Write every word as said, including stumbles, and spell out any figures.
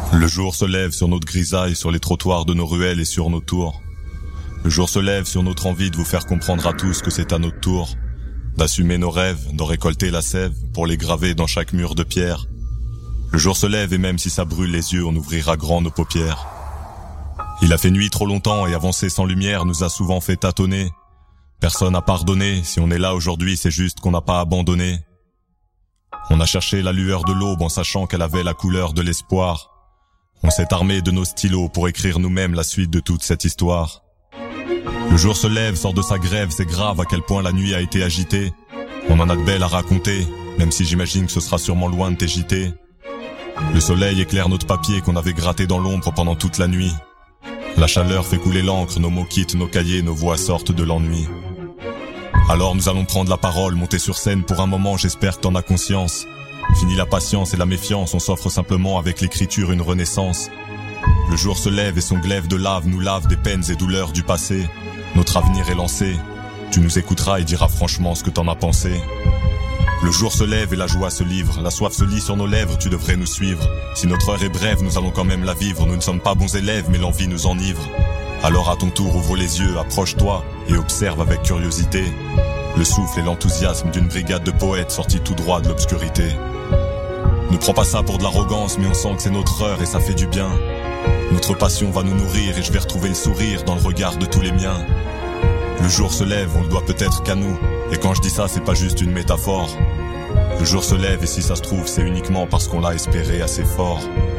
Le jour se lève sur notre grisaille, sur les trottoirs de nos ruelles et sur nos tours. Le jour se lève sur notre envie de vous faire comprendre à tous que c'est à notre tour d'assumer nos rêves, d'en récolter la sève pour les graver dans chaque mur de pierre. Le jour se lève et même si ça brûle les yeux, on ouvrira grand nos paupières. Il a fait nuit trop longtemps et avancer sans lumière nous a souvent fait tâtonner. Personne n'a pardonné, si on est là aujourd'hui, c'est juste qu'on n'a pas abandonné. On a cherché la lueur de l'aube en sachant qu'elle avait la couleur de l'espoir. On s'est armé de nos stylos pour écrire nous-mêmes la suite de toute cette histoire. Le jour se lève, sort de sa grève, c'est grave à quel point la nuit a été agitée. On en a de belles à raconter, même si j'imagine que ce sera sûrement loin de tes J T. Le soleil éclaire notre papier qu'on avait gratté dans l'ombre pendant toute la nuit. La chaleur fait couler l'encre, nos mots quittent nos cahiers, nos voix sortent de l'ennui. Alors nous allons prendre la parole, monter sur scène pour un moment, j'espère que t'en as conscience. Fini la patience et la méfiance, on s'offre simplement avec l'écriture une renaissance. Le jour se lève et son glaive de lave nous lave des peines et douleurs du passé. Notre avenir est lancé, tu nous écouteras et diras franchement ce que t'en as pensé. Le jour se lève et la joie se livre, la soif se lit sur nos lèvres, tu devrais nous suivre. Si notre heure est brève, nous allons quand même la vivre, nous ne sommes pas bons élèves mais l'envie nous enivre. Alors à ton tour ouvre les yeux, approche-toi et observe avec curiosité le souffle et l'enthousiasme d'une brigade de poètes sortis tout droit de l'obscurité. Ne prends pas ça pour de l'arrogance, mais on sent que c'est notre heure et ça fait du bien. Notre passion va nous nourrir et je vais retrouver le sourire dans le regard de tous les miens. Le jour se lève, on le doit peut-être qu'à nous, et quand je dis ça c'est pas juste une métaphore. Le jour se lève et si ça se trouve c'est uniquement parce qu'on l'a espéré assez fort.